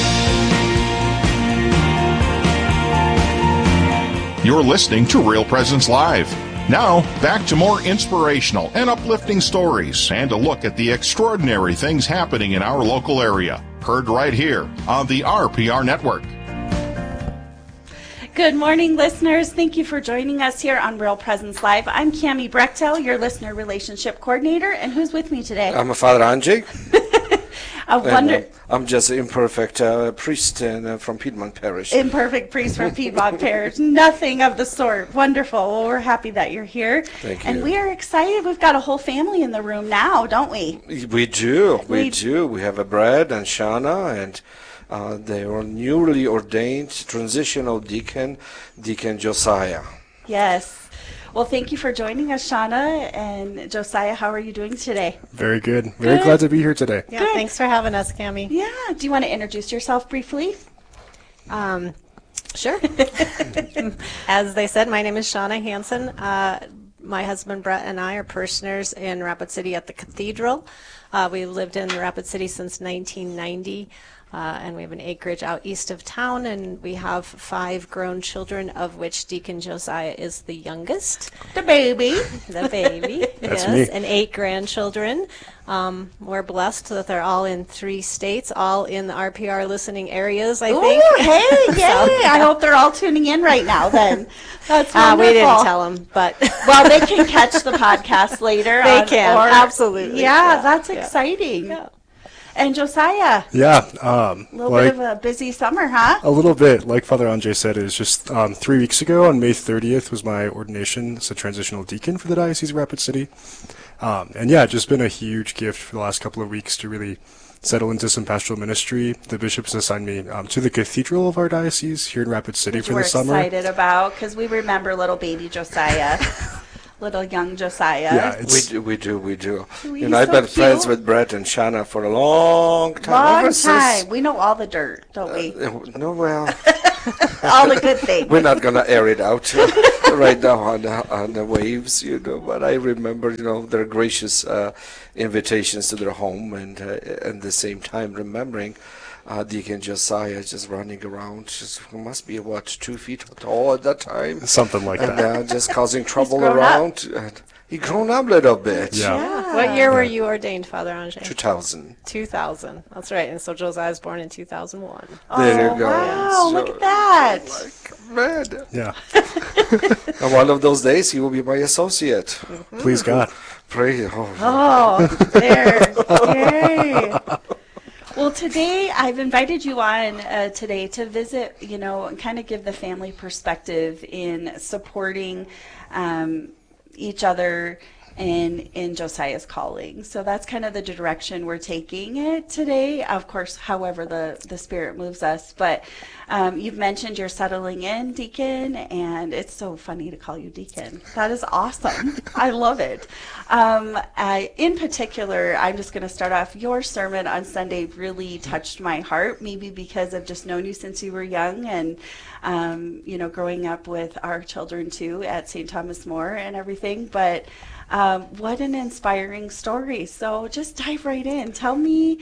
You're listening to Real Presence Live. Now, back to more inspirational and uplifting stories and a look at the extraordinary things happening in our local area. Heard right here on the RPR Network. Good morning, listeners. Thank you for joining us here on Real Presence Live. I'm Cami Brechtel, your listener relationship coordinator, and who's with me today? I'm Father Anjay. And I'm just an imperfect priest from Piedmont Parish. Imperfect priest from Piedmont Parish. Nothing of the sort. Wonderful. Well, we're happy that you're here. Thank you. And we are excited. We've got a whole family in the room now, don't we? We do. We do. We have a Brad and Shauna, and they are newly ordained transitional deacon, Deacon Josiah. Yes. Well, thank you for joining us, Shauna and Josiah. How are you doing today? Very good. Very glad to be here today. Yeah, thanks for having us, Cami. Yeah. Do you want to introduce yourself briefly? Sure. As they said, my name is Shauna Hansen. My husband Brett and I are parishioners in Rapid City at the Cathedral. We've lived in Rapid City since 1990. And we have an acreage out east of town, and we have 5 grown children, of which Deacon Josiah is the youngest. The baby. The baby. That's yes, me. and 8 grandchildren. We're blessed that they're all in 3 states, all in the RPR listening areas, I think. Ooh, hey, yay. I hope they're all tuning in right now then. That's wonderful. We didn't tell them, but. Well, they can catch the podcast later. They can, absolutely. Yeah, that's exciting. Yeah. And Josiah. Yeah. A little bit of a busy summer, huh? A little bit. Like Father Anjay said, it was just 3 weeks ago on May 30th was my ordination as a transitional deacon for the Diocese of Rapid City. And yeah, just been a huge gift for the last couple of weeks to really settle into some pastoral ministry. The bishops assigned me to the cathedral of our diocese here in Rapid City for the summer. We're excited about, because we remember little baby Josiah. Little young Josiah. Yeah, we do. And I've been friends with Brett and Shauna for a long time. Long time. We know all the dirt, don't we? No, well. All the good things. We're not going to air it out right now on the waves, but I remember, their gracious invitations to their home, and at the same time remembering Deacon Josiah just running around, must be 2 feet tall at that time, something like that, and just causing trouble around. He grown up a little bit. Yeah. What year were you ordained, Father Anjay? 2000. 2000. That's right. And so Josiah was born in 2001. There you go. Wow! Look at that. Man. Yeah. And one of those days, he will be my associate. Mm-hmm. Please God. Pray. Oh, there. Yay. Well, today I've invited you on today to visit, and kind of give the family perspective in supporting each other in Josiah's calling. So that's kind of the direction we're taking it today. Of course, however the Spirit moves us. But you've mentioned you're settling in, Deacon, and it's so funny to call you Deacon. That is awesome. I love it. In particular, I'm just going to start off. Your sermon on Sunday really touched my heart, maybe because I've just known you since you were young, and growing up with our children too at St. Thomas More and everything. But what an inspiring story. So just dive right in. Tell me,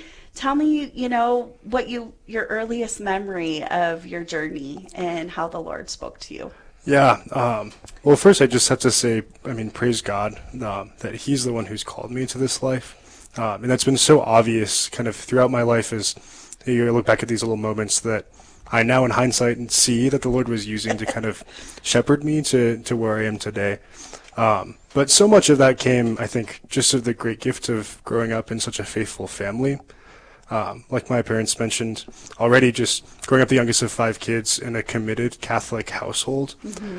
what your earliest memory of your journey and how the Lord spoke to you. Yeah. Well, first I just have to say, praise God that He's the one who's called me to this life. And that's been so obvious kind of throughout my life as you look back at these little moments that I now in hindsight and see that the Lord was using to kind of shepherd me to where I am today. But so much of that came, I think, just of the great gift of growing up in such a faithful family. Like my parents mentioned already, just growing up the youngest of 5 kids in a committed Catholic household,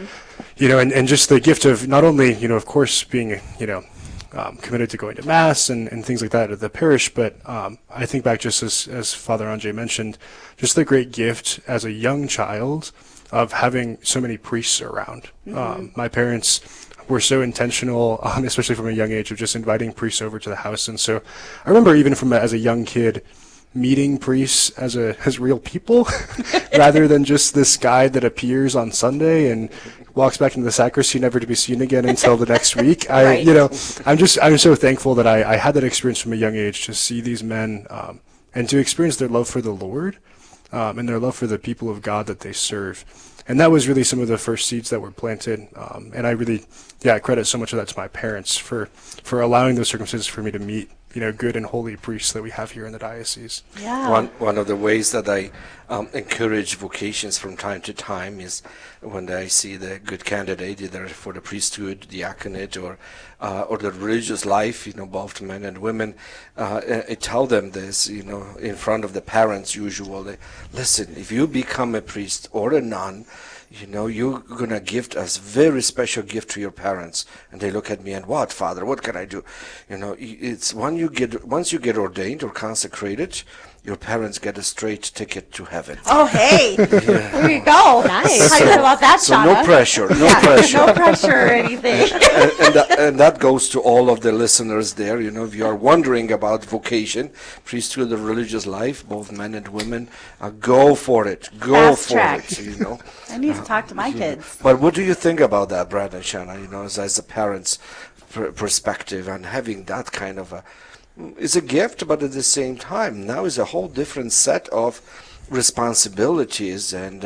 and just the gift of not only, of course, being, committed to going to Mass and things like that at the parish, but I think back just as Father Andre mentioned, just the great gift as a young child of having so many priests around. My parents were so intentional, especially from a young age, of just inviting priests over to the house. And so I remember even as a young kid, meeting priests as real people rather than just this guy that appears on Sunday and walks back into the sacristy never to be seen again until the next week. Right. I'm so thankful that I had that experience from a young age to see these men and to experience their love for the Lord and their love for the people of God that they serve. And that was really some of the first seeds that were planted. And I really, I credit so much of that to my parents for allowing those circumstances for me to meet, good and holy priests that we have here in the diocese. Yeah. One of the ways that I encourage vocations from time to time is when I see the good candidate, either for the priesthood, diaconate, or the religious life, both men and women. I tell them this, in front of the parents usually. Listen, if you become a priest or a nun, you're going to give us very special gift to your parents. And they look at me and, what, Father, what can I do? It's once you get ordained or consecrated, your parents get a straight ticket to heaven. Oh, hey, there you go. Nice. How do you feel about that, So Shauna? no pressure, no pressure. No pressure or anything. and that goes to all of the listeners there. If you are wondering about vocation, priesthood or religious life, both men and women, go for it. Go Fast for track. it. I need to talk to my kids. But what do you think about that, Brad and Shanna? As a parent's perspective, and having that kind of is a gift, but at the same time, now is a whole different set of responsibilities and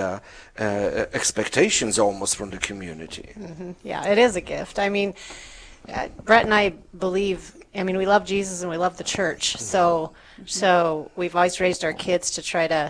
expectations almost from the community. Mm-hmm. Yeah, it is a gift. Brett and I believe, we love Jesus and we love the church. So we've always raised our kids to try to,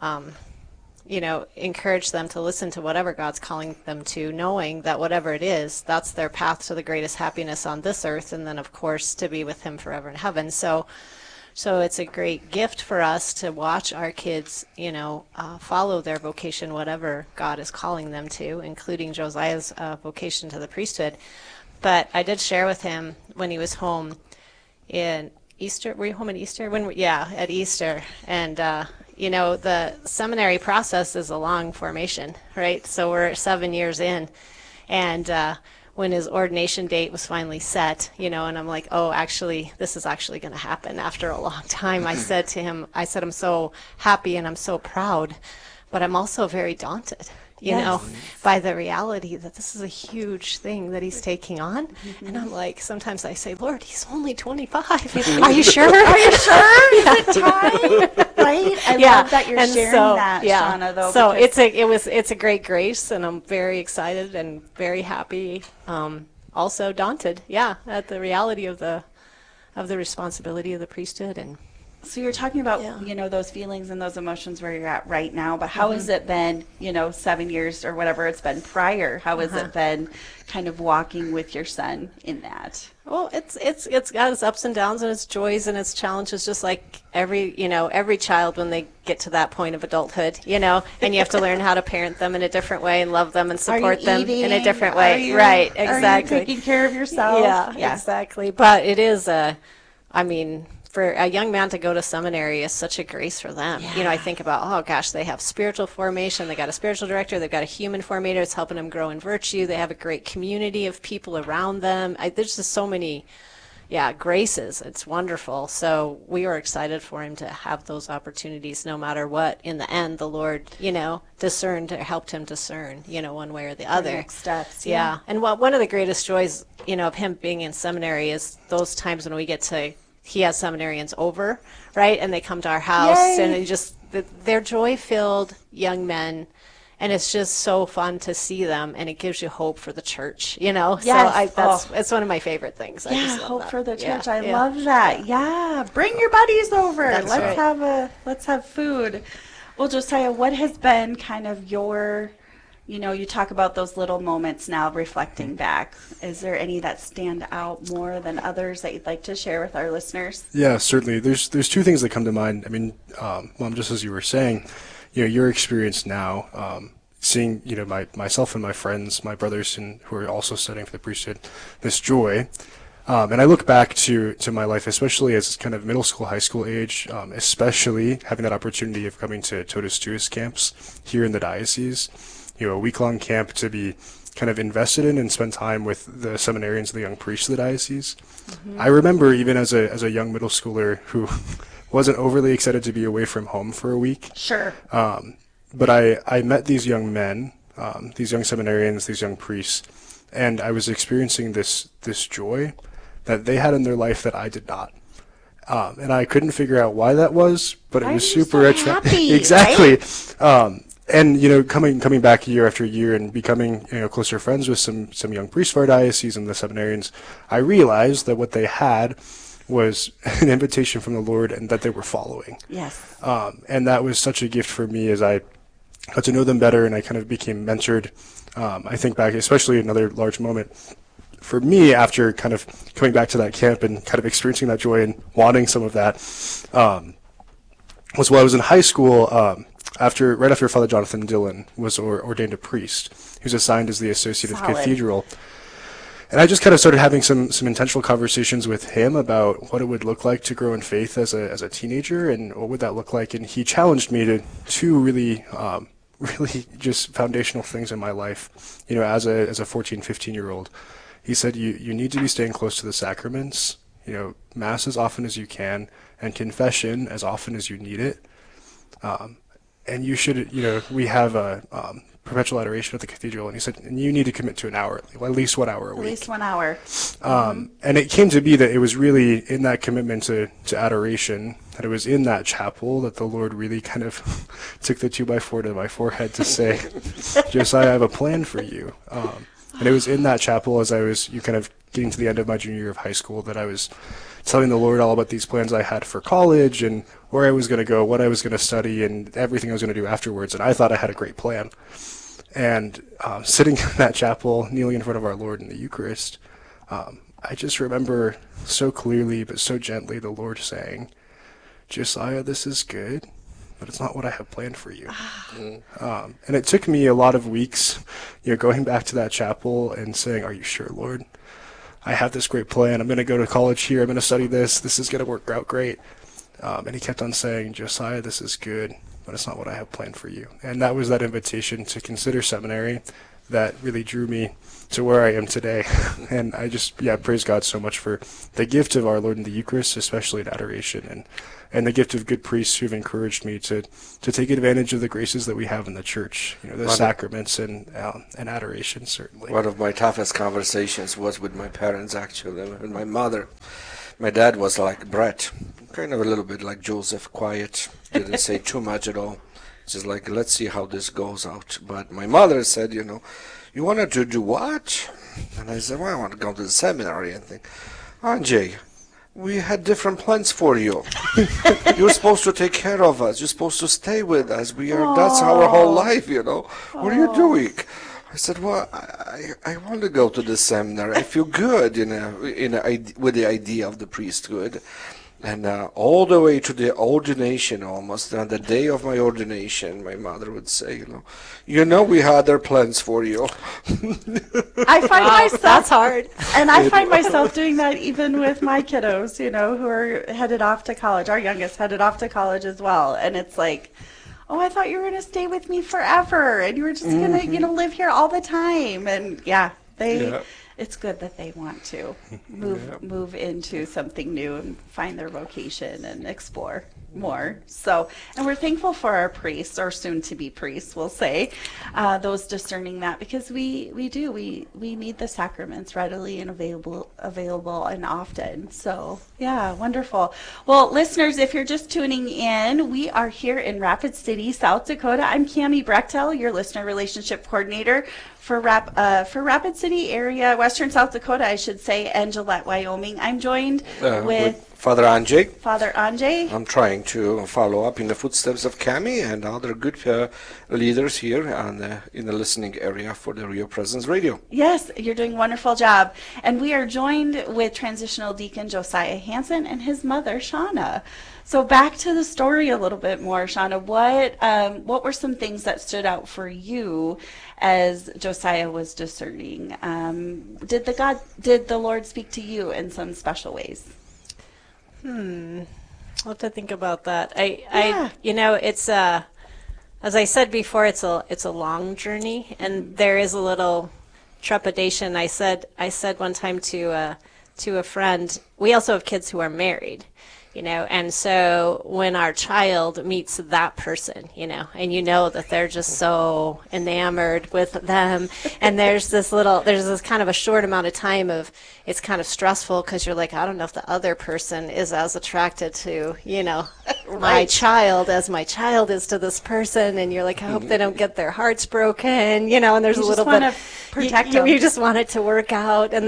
encourage them to listen to whatever God's calling them to, knowing that whatever it is, that's their path to the greatest happiness on this earth, and then, of course, to be with Him forever in heaven. So it's a great gift for us to watch our kids, follow their vocation, whatever God is calling them to, including Josiah's vocation to the priesthood. But I did share with him when he was home in Easter. Were you home at Easter? At Easter. And, the seminary process is a long formation, right? So we're 7 years in. And when his ordination date was finally set, and I'm like, oh, actually, this is actually going to happen after a long time. I said to him, I'm so happy and I'm so proud, but I'm also very daunted. By the reality that this is a huge thing that he's taking on. Mm-hmm. And I'm like, sometimes I say, Lord, he's only 25. Are you sure? Are you sure? Is it time? Right? I love that you're sharing that, Shauna, though. So it's a great grace, and I'm very excited and very happy. Also daunted, at the reality of the responsibility of the priesthood and So you're talking about, those feelings and those emotions where you're at right now, but how has it been, 7 years or whatever it's been prior? How has it been kind of walking with your son in that? Well, it's got its ups and downs and its joys and its challenges, just like every child when they get to that point of adulthood, and you have to learn how to parent them in a different way and love them and support them in a different way. Right, exactly. Are you taking care of yourself? Yeah, exactly. But it is for a young man to go to seminary is such a grace for them. I think about, oh gosh, they have spiritual formation, they got a spiritual director, they've got a human formator that's helping them grow in virtue, they have a great community of people around them. There's just so many graces. It's wonderful. So we were excited for him to have those opportunities no matter what. In the end, the Lord, discerned or helped him discern, one way or the other. Next steps. Yeah. And one of the greatest joys, of him being in seminary is those times when we get to, he has seminarians over, right? And they come to our house. Yay! And they're joy-filled young men. And it's just so fun to see them, and it gives you hope for the church, Yes. So it's one of my favorite things. I just love hope that. for the church. Yeah. I love that. Yeah, bring your buddies over. That's right. Let's have food. Well, Josiah, what has been kind of your, you talk about those little moments now, reflecting back. Is there any that stand out more than others that you'd like to share with our listeners? Yeah, certainly. There's two things that come to mind. I mean, Mom, just as you were saying, your experience now, seeing, myself and my friends, my brothers who are also studying for the priesthood, this joy. And I look back to my life, especially as kind of middle school, high school age, especially having that opportunity of coming to Totus Tuus camps here in the diocese, a week-long camp to be kind of invested in and spend time with the seminarians and the young priests of the diocese. Mm-hmm. I remember even as a young middle schooler who wasn't overly excited to be away from home for a week. Sure. But I met these young men, these young seminarians, these young priests, and I was experiencing this joy that they had in their life that I did not. And I couldn't figure out why that was, but it was super happy, exactly. Right? And coming back year after year and becoming closer friends with some young priests of our diocese and the seminarians, I realized that what they had was an invitation from the Lord and that they were following. Yes. And that was such a gift for me as I got to know them better and I kind of became mentored. I think back, especially another large moment for me after kind of coming back to that camp and kind of experiencing that joy and wanting some of that, was while I was in high school, right after Father Jonathan Dillon was ordained a priest. He was assigned as the associate of the cathedral. And I just kind of started having some intentional conversations with him about what it would look like to grow in faith as a teenager and what would that look like. And he challenged me to two really just foundational things in my life, as a 14, 15-year-old. He said, you need to be staying close to the sacraments, Mass as often as you can, and confession as often as you need it. And you should, we have a perpetual adoration at the cathedral, and he said, and you need to commit to an hour, at least 1 hour a week. At least 1 hour. And it came to be that it was really in that commitment to adoration, that it was in that chapel that the Lord really kind of took the 2x4 to my forehead to say, Josiah, I have a plan for you. And it was in that chapel as I was kind of getting to the end of my junior year of high school that I was telling the Lord all about these plans I had for college and where I was going to go, what I was going to study, and everything I was going to do afterwards. And I thought I had a great plan. And sitting in that chapel, kneeling in front of our Lord in the Eucharist, I just remember so clearly but so gently the Lord saying, Josiah, this is good, but it's not what I have planned for you. And it took me a lot of weeks, going back to that chapel and saying, are you sure, Lord? I have this great plan. I'm going to go to college here. I'm going to study this. This is going to work out great. And he kept on saying, Josiah, this is good, but it's not what I have planned for you. And that was that invitation to consider seminary that really drew me to where I am today. And I just, praise God so much for the gift of our Lord in the Eucharist, especially in adoration, and the gift of good priests who've encouraged me to take advantage of the graces that we have in the church, the sacraments and adoration, certainly. One of my toughest conversations was with my parents, actually, and my mother. My dad was like Brett, kind of a little bit like Joseph, quiet, didn't say too much at all. Just like, let's see how this goes out. But my mother said, you wanted to do what? And I said, well, I want to go to the seminary and think, Andrzej, we had different plans for you. You're supposed to take care of us. You're supposed to stay with us. That's our whole life, you know. What are you doing? I said, well, I want to go to the seminary. I feel good, with the idea of the priesthood. And all the way to the ordination almost, on the day of my ordination, my mother would say, we had other plans for you. I find myself, that's hard. And I find myself doing that even with my kiddos, who are headed off to college. Our youngest headed off to college as well. And it's like, oh, I thought you were going to stay with me forever. And you were just going to, live here all the time. And it's good that they want to move into something new and find their vocation and explore more. So, and we're thankful for our priests, or soon-to-be priests, we'll say, those discerning that, because we need the sacraments readily and available and often. So, yeah, wonderful. Well, listeners, if you're just tuning in, we are here in Rapid City, South Dakota. I'm Cami Brechtel, your listener relationship coordinator for Rapid City area, Western South Dakota, I should say, and Gillette, Wyoming. I'm joined with Father Anjay. Father Anjay. I'm trying to follow up in the footsteps of Cami and other good leaders here in the listening area for the Real Presence Radio. Yes, you're doing a wonderful job. And we are joined with Transitional Deacon Josiah Hansen and his mother, Shauna. So back to the story a little bit more, Shauna. What were some things that stood out for you as Josiah was discerning? Did the Lord speak to you in some special ways? I'll have to think about that. It's as I said before, it's a long journey, and there is a little trepidation. I said one time to a friend, we also have kids who are married. And so when our child meets that person, and that they're just so enamored with them, and there's this kind of a short amount of time of, it's kind of stressful because you're like, I don't know if the other person is as attracted to, my child as my child is to this person, and you're like, I hope they don't get their hearts broken, and there's a little bit of protect them. You just want it to work out, and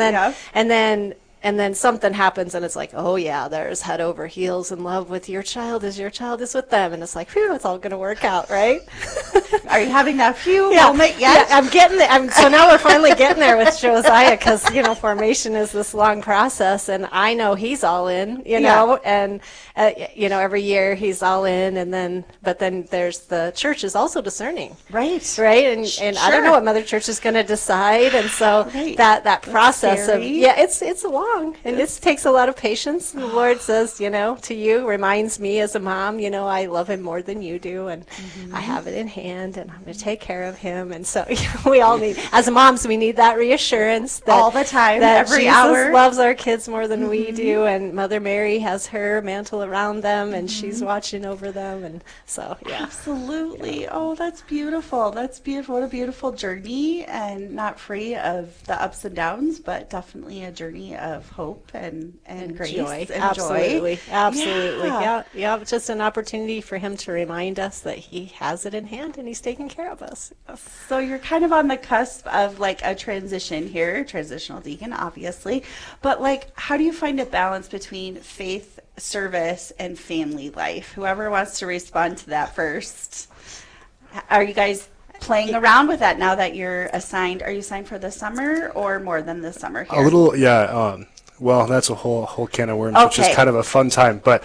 then something happens, and it's like, oh yeah, there's head over heels in love with your child as your child is with them, and it's like, phew, it's all going to work out, right? Are you having that phew moment yet? Yeah, I'm getting there. So now we're finally getting there with Josiah, because formation is this long process, and I know he's all in, and every year he's all in, but then there's the church is also discerning, right, and sure. I don't know what Mother Church is going to decide, and so that process of it's a long. And this takes a lot of patience. And the Lord says, to you, reminds me as a mom, I love him more than you do, and I have it in hand, and I'm going to take care of him. And so we all need, as moms, we need that reassurance that all the time, that every Jesus hour loves our kids more than we do, and Mother Mary has her mantle around them, and she's watching over them, and so absolutely. Oh, that's beautiful. That's beautiful. What a beautiful journey, and not free of the ups and downs, but definitely a journey of hope and grace joy. And absolutely. joy. Absolutely. Yeah. It's just an opportunity for him to remind us that he has it in hand and he's taking care of us. So you're kind of on the cusp of like a transition here, transitional deacon, obviously, but how do you find a balance between faith, service, and family life? Whoever wants to respond to that first. Are you guys playing around with that now that you're assigned? Are you assigned for the summer or more than the summer here? A little, yeah. Well, that's a whole can of worms, which is kind of a fun time. But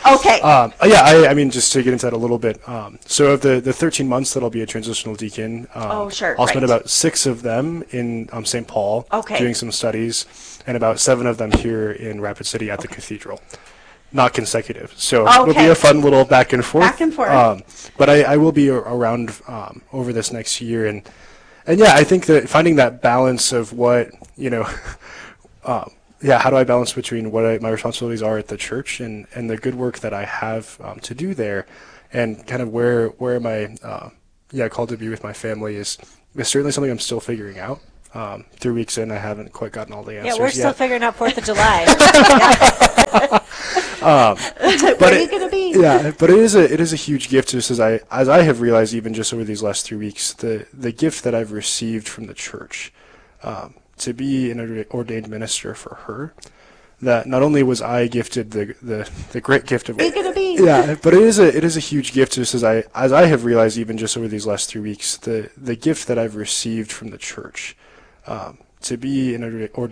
I mean, just to get into that a little bit. So of the 13 months that I'll be a transitional deacon, I'll spend about 6 of them in St. Paul doing some studies, and about 7 of them here in Rapid City at the cathedral. Not consecutive. So it'll be a fun little back and forth. But I will be around over this next year, and I think that finding that balance of what how do I balance between what my responsibilities are at the church and the good work that I have to do there, and kind of where am I called to be with my family is certainly something I'm still figuring out. 3 weeks in, I haven't quite gotten all the answers. Yeah, we're still figuring out 4th of July. Where are you going to be? Yeah, but it is a huge gift, just as I have realized even just over these last 3 weeks, the gift that I've received from the church to be an ordained minister for her. that not only was I gifted the great gift of You're gonna be. yeah, but it is a huge gift, just as I have realized even just over these last 3 weeks, the gift that I've received from the church, to be in an